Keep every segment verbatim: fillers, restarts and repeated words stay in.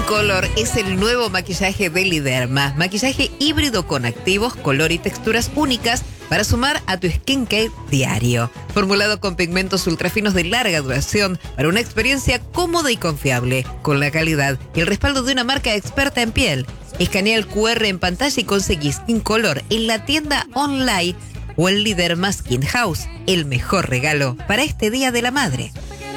Color es el nuevo maquillaje de Liderma. Maquillaje híbrido con activos, color y texturas únicas para sumar a tu skincare diario. Formulado con pigmentos ultrafinos de larga duración para una experiencia cómoda y confiable, con la calidad y el respaldo de una marca experta en piel. Escanea el cu erre en pantalla y conseguí Skin Color en la tienda online o en Liderma Skin House. El mejor regalo para este Día de la Madre.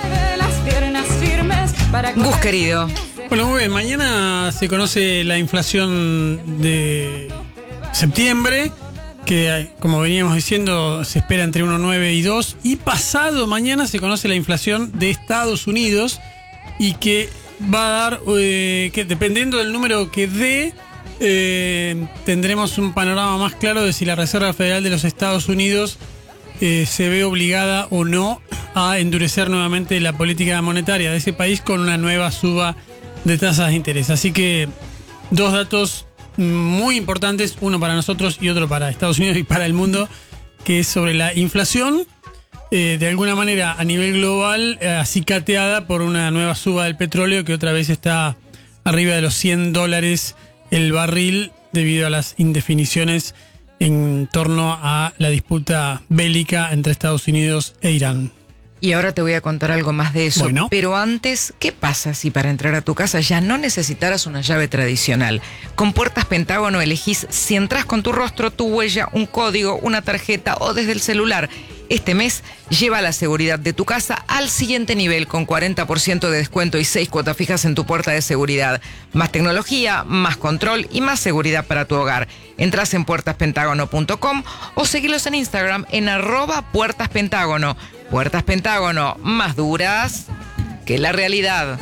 Gus, querido. Bueno, muy bien. Mañana se conoce la inflación de septiembre, que como veníamos diciendo se espera entre uno coma nueve y dos. Y pasado mañana se conoce la inflación de Estados Unidos y que va a dar, eh, que dependiendo del número que dé, eh, tendremos un panorama más claro de si la Reserva Federal de los Estados Unidos eh, se ve obligada o no a endurecer nuevamente la política monetaria de ese país con una nueva suba de tasas de interés. Así que dos datos muy importantes, uno para nosotros y otro para Estados Unidos y para el mundo, que es sobre la inflación, eh, de alguna manera a nivel global, eh, acicateada por una nueva suba del petróleo que otra vez está arriba de los cien dólares el barril debido a las indefiniciones en torno a la disputa bélica entre Estados Unidos e Irán. Y ahora te voy a contar algo más de eso. Bueno. Pero antes, ¿qué pasa si para entrar a tu casa ya no necesitaras una llave tradicional? Con Puertas Pentágono elegís si entras con tu rostro, tu huella, un código, una tarjeta o desde el celular. Este mes lleva la seguridad de tu casa al siguiente nivel con cuarenta por ciento de descuento y seis cuotas fijas en tu puerta de seguridad. Más tecnología, más control y más seguridad para tu hogar. Entrás en puertas pentágono punto com o seguilos en Instagram en arroba puertaspentágono. Puertas Pentágono, más duras que la realidad.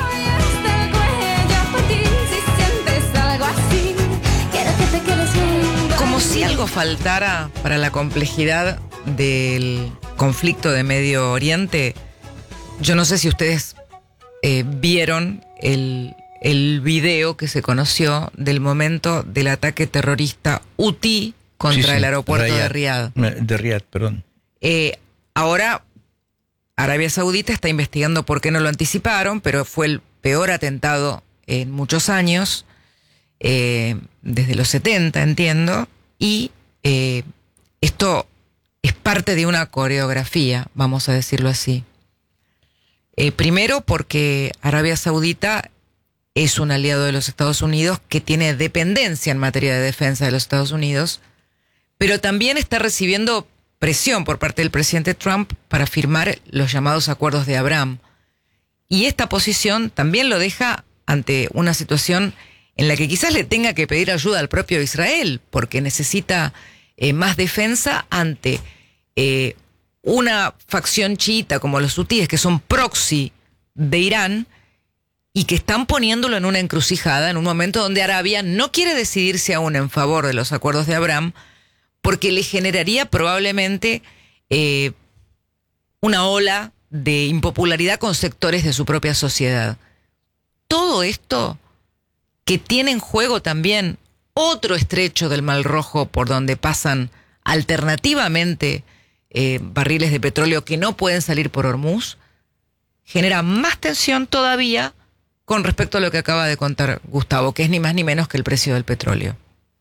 Como si algo faltara para la complejidad del conflicto de Medio Oriente, yo no sé si ustedes eh, vieron el, el video que se conoció del momento del ataque terrorista hutí contra sí, sí, el aeropuerto Riyadh, de Riad. De Riad, perdón. Eh, ahora, Arabia Saudita está investigando por qué no lo anticiparon, pero fue el peor atentado en muchos años, eh, desde los setenta, entiendo, y eh, esto es parte de una coreografía, vamos a decirlo así. Eh, primero porque Arabia Saudita es un aliado de los Estados Unidos que tiene dependencia en materia de defensa de los Estados Unidos, pero también está recibiendo presión por parte del presidente Trump para firmar los llamados acuerdos de Abraham. Y esta posición también lo deja ante una situación en la que quizás le tenga que pedir ayuda al propio Israel, porque necesita eh, más defensa ante eh, una facción chiita como los hutíes, que son proxy de Irán y que están poniéndolo en una encrucijada en un momento donde Arabia no quiere decidirse aún en favor de los acuerdos de Abraham, porque le generaría probablemente eh, una ola de impopularidad con sectores de su propia sociedad. Todo esto que tiene en juego también otro estrecho del Mar Rojo por donde pasan alternativamente eh, barriles de petróleo que no pueden salir por Hormuz, genera más tensión todavía con respecto a lo que acaba de contar Gustavo, que es ni más ni menos que el precio del petróleo.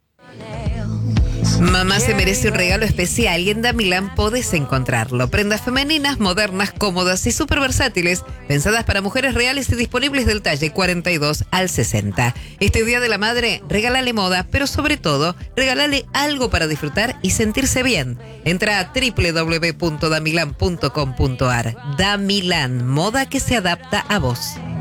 Mamá se merece un regalo especial y en Damilán podés encontrarlo. Prendas femeninas, modernas, cómodas y súper versátiles, pensadas para mujeres reales y disponibles del talle cuarenta y dos al sesenta. Este Día de la Madre, regálale moda, pero sobre todo, regálale algo para disfrutar y sentirse bien. Entra a doble u doble u doble u punto damilán punto com punto a r. Damilán, moda que se adapta a vos.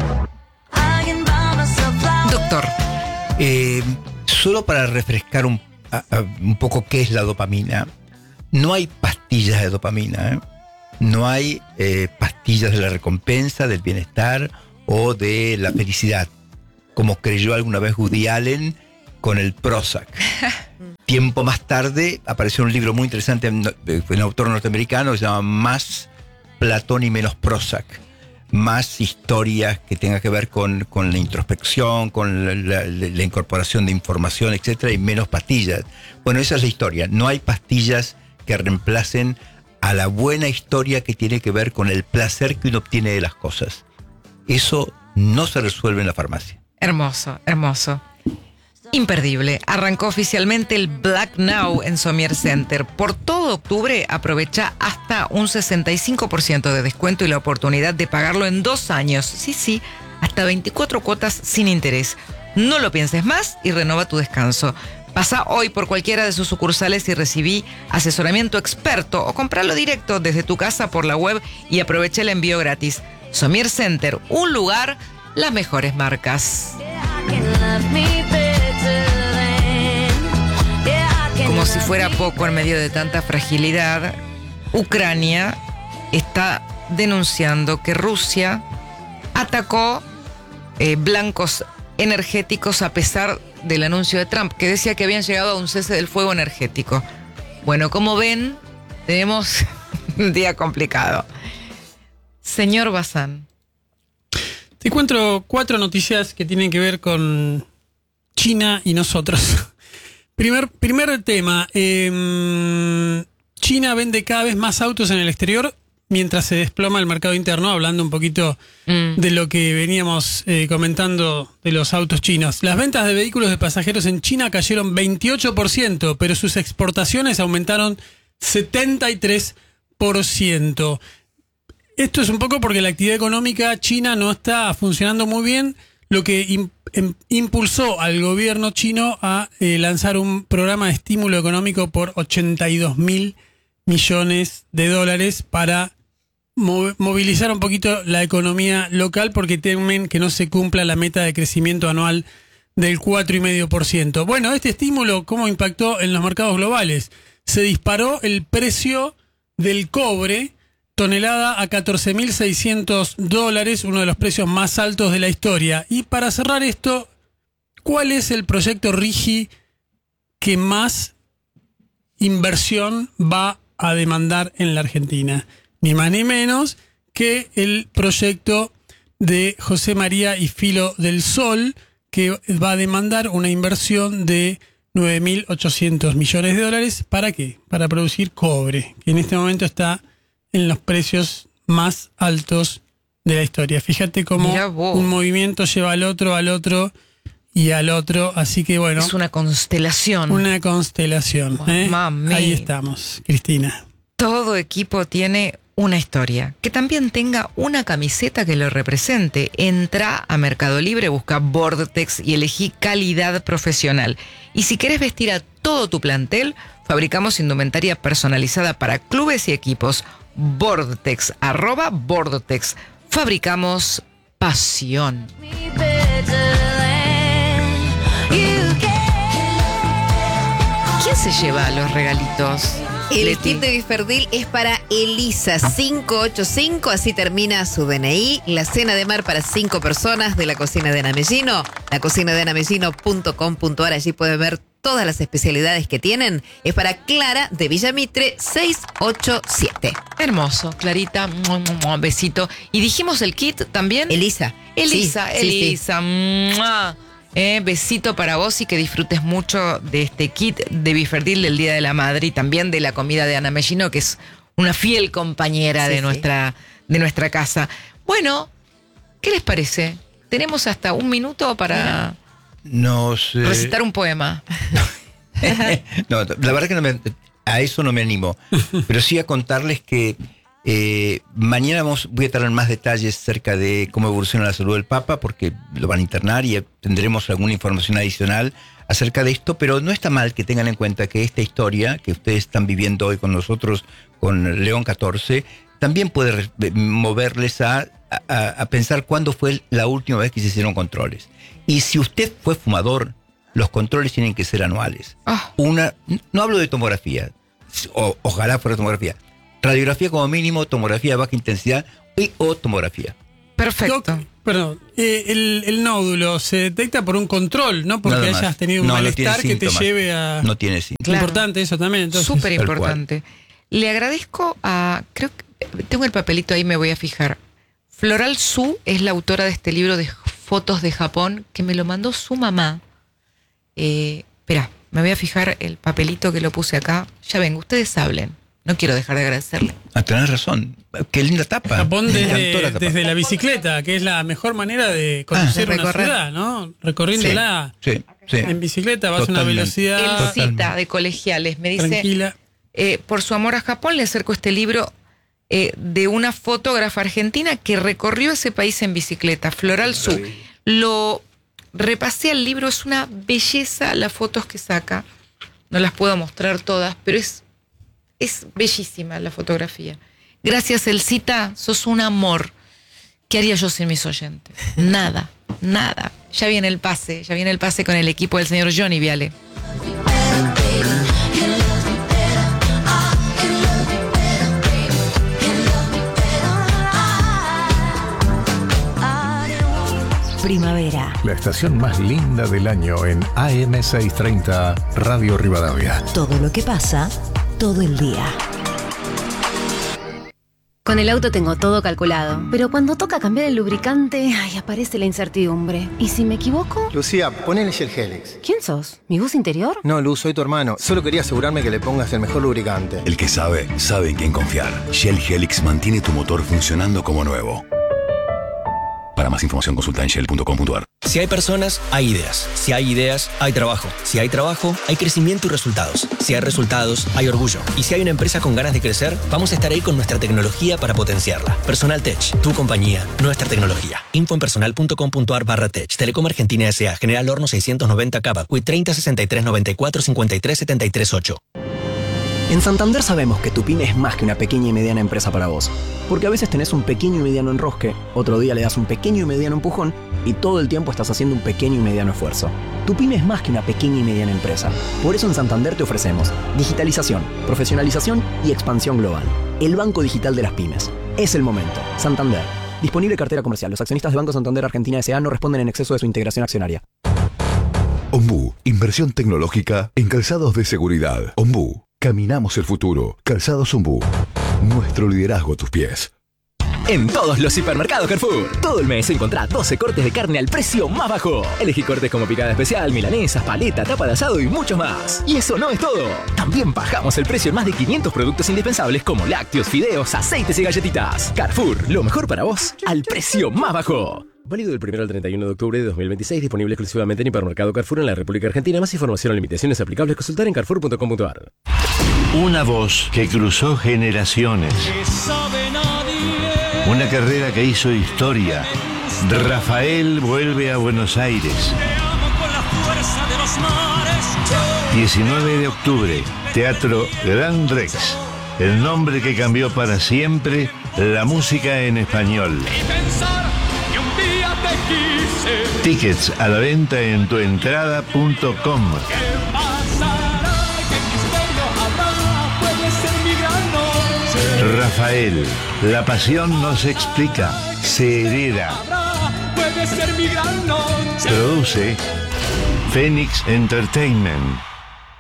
Doctor. Eh, solo para refrescar un A, a, un poco qué es la dopamina. No hay pastillas de dopamina, ¿eh? No hay eh, pastillas de la recompensa, del bienestar o de la felicidad, como creyó alguna vez Woody Allen con el Prozac. Tiempo más tarde apareció un libro muy interesante de un autor norteamericano que se llama Más Platón y menos Prozac. Más historias que tengan que ver con, con la introspección, con la, la, la incorporación de información, etcétera, y menos pastillas. Bueno, esa es la historia. No hay pastillas que reemplacen a la buena historia que tiene que ver con el placer que uno obtiene de las cosas. Eso no se resuelve en la farmacia. Hermoso, hermoso. Imperdible. Arrancó oficialmente el Black Now en Somier Center. Por todo octubre aprovecha hasta un sesenta y cinco por ciento de descuento y la oportunidad de pagarlo en dos años. Sí, sí, hasta veinticuatro cuotas sin interés. No lo pienses más y renova tu descanso. Pasa hoy por cualquiera de sus sucursales y recibí asesoramiento experto o comprarlo directo desde tu casa por la web y aprovecha el envío gratis. Somier Center, un lugar, las mejores marcas. Como si fuera poco en medio de tanta fragilidad, Ucrania está denunciando que Rusia atacó eh, blancos energéticos a pesar del anuncio de Trump, que decía que habían llegado a un cese del fuego energético. Bueno, como ven, tenemos un día complicado. Señor Bazán. Te encuentro cuatro noticias que tienen que ver con China y nosotros. Primer, primer tema, eh, China vende cada vez más autos en el exterior mientras se desploma el mercado interno, hablando un poquito mm. de lo que veníamos eh, comentando de los autos chinos. Las ventas de vehículos de pasajeros en China cayeron veintiocho por ciento, pero sus exportaciones aumentaron setenta y tres por ciento. Esto es un poco porque la actividad económica china no está funcionando muy bien, lo que im, im, impulsó al gobierno chino a eh, lanzar un programa de estímulo económico por ochenta y dos mil millones de dólares para mo- movilizar un poquito la economía local, porque temen que no se cumpla la meta de crecimiento anual del cuatro coma cinco por ciento. Bueno, este estímulo, ¿cómo impactó en los mercados globales? Se disparó el precio del cobre, tonelada a catorce mil seiscientos dólares, uno de los precios más altos de la historia. Y para cerrar esto, ¿cuál es el proyecto RIGI que más inversión va a demandar en la Argentina? Ni más ni menos que el proyecto de José María y Filo del Sol, que va a demandar una inversión de nueve mil ochocientos millones de dólares. ¿Para qué? Para producir cobre, que en este momento está en los precios más altos de la historia. Fíjate cómo un movimiento lleva al otro, al otro y al otro. Así que bueno. Es una constelación. Una constelación. Oh, ¿eh? Mami. Ahí estamos, Cristina. Todo equipo tiene una historia. Que también tenga una camiseta que lo represente. Entra a Mercado Libre, busca Vortex y elegí calidad profesional. Y si querés vestir a todo tu plantel, fabricamos indumentaria personalizada para clubes y equipos. Vortex, arroba Vortex. Fabricamos pasión. ¿Quién se lleva los regalitos? El Leti. kit de Biferdil es para Elisa cinco ocho cinco, así termina su D N I. La cena de mar para cinco personas de la cocina de Ana Mellino, la cocina de ana mellino punto com punto a r, allí pueden ver todas las especialidades que tienen. Es para Clara de Villamitre seis ocho siete. Hermoso, Clarita, mua, mua, mua, besito. Y dijimos el kit también. Elisa. Elisa, Sí, sí, sí. Elisa, mua. Eh, besito para vos y que disfrutes mucho de este kit de Biferdil del Día de la Madre y también de la comida de Ana Mellino, que es una fiel compañera Sí, de, sí. nuestra, de nuestra casa. Bueno, ¿qué les parece? Tenemos hasta un minuto para Nos, eh, recitar un poema. no, la verdad que no me, a eso no me animo, pero sí a contarles que eh, mañana vamos, voy a traer más detalles acerca de cómo evoluciona la salud del Papa, porque lo van a internar y tendremos alguna información adicional acerca de esto, pero no está mal que tengan en cuenta que esta historia que ustedes están viviendo hoy con nosotros, con León catorce, también puede re- moverles a, a, a pensar cuándo fue la última vez que se hicieron controles. Y si usted fue fumador, los controles tienen que ser anuales. Ah. Una, no hablo de tomografía, o, ojalá fuera tomografía. Radiografía como mínimo, tomografía de baja intensidad y o tomografía. Perfecto. Doc, perdón, eh, el, el nódulo se detecta por un control, no porque Nada más. hayas tenido un No, no malestar tiene que te síntomas. lleve a... No tiene síntomas. Claro. Importante eso también. Entonces. Súper Tal importante. Le agradezco a, creo que tengo el papelito ahí, me voy a fijar. Floral Su es la autora de este libro de fotos de Japón que me lo mandó su mamá. Eh, espera, me voy a fijar el papelito que lo puse acá. Ya vengo, ustedes hablen. No quiero dejar de agradecerle. Ah, tenés razón. Qué linda tapa. Japón Me desde, encantó la tapa. desde la bicicleta, que es la mejor manera de conocer Ah, de una recorrer. ciudad, ¿no? Recorriéndola Sí, sí. en bicicleta, vas a una Totalmente. velocidad El cita de colegiales me dice, tranquila. eh, por su amor a Japón le acerco este libro eh, de una fotógrafa argentina que recorrió ese país en bicicleta, Floral Su. Lo repasé el libro, es una belleza las fotos que saca. No las puedo mostrar todas, pero es, es bellísima la fotografía. Gracias, Elcita, sos un amor. ¿Qué haría yo sin mis oyentes? Nada, nada. Ya viene el pase, ya viene el pase con el equipo del señor Johnny Viale. Primavera. La estación más linda del año en A M seiscientos treinta Radio Rivadavia. Todo lo que pasa, todo el día. Con el auto tengo todo calculado, pero cuando toca cambiar el lubricante, ay, aparece la incertidumbre. ¿Y si me equivoco? Lucía, ponele Shell Helix. ¿Quién sos? ¿Mi voz interior? No, Luz, soy tu hermano. Solo quería asegurarme que le pongas el mejor lubricante. El que sabe, sabe en quién confiar. Shell Helix mantiene tu motor funcionando como nuevo. Para más información consulta en shell punto com punto a r. Si hay personas, hay ideas. Si hay ideas, hay trabajo. Si hay trabajo, hay crecimiento y resultados. Si hay resultados, hay orgullo. Y si hay una empresa con ganas de crecer, vamos a estar ahí con nuestra tecnología para potenciarla. Personal Tech, tu compañía, nuestra tecnología. info en personal punto com punto a r barra tech. Telecom Argentina S A. General Horno seiscientos noventa Cava. Q I treinta sesenta y tres noventa y cuatro cincuenta y tres setenta y tres ocho. En Santander sabemos que tu pyme es más que una pequeña y mediana empresa para vos. Porque a veces tenés un pequeño y mediano enrosque, otro día le das un pequeño y mediano empujón y todo el tiempo estás haciendo un pequeño y mediano esfuerzo. Tu pyme es más que una pequeña y mediana empresa. Por eso en Santander te ofrecemos digitalización, profesionalización y expansión global. El banco digital de las pymes. Es el momento. Santander. Disponible cartera comercial. Los accionistas de Banco Santander Argentina S A no responden en exceso de su integración accionaria. Ombú, inversión tecnológica en calzados de seguridad. Ombú, caminamos el futuro. Calzados Ombú, nuestro liderazgo a tus pies. En todos los hipermercados Carrefour, todo el mes encontrá doce cortes de carne al precio más bajo. Elegí cortes como picada especial, milanesas, paleta, tapa de asado y mucho más. Y eso no es todo. También bajamos el precio en más de quinientos productos indispensables como lácteos, fideos, aceites y galletitas. Carrefour, lo mejor para vos al precio más bajo. Válido del primero al treinta y uno de octubre de dos mil veintiséis, disponible exclusivamente en Hipermercado Carrefour en la República Argentina. Más información o limitaciones aplicables, consultar en carrefour punto com punto a r. Una voz que cruzó generaciones. Una carrera que hizo historia. Rafael vuelve a Buenos Aires. diecinueve de octubre, Teatro Gran Rex. El nombre que cambió para siempre la música en español. Tickets a la venta en tuentrada punto com. Rafael, la pasión no se explica, se hereda. Produce Phoenix Entertainment.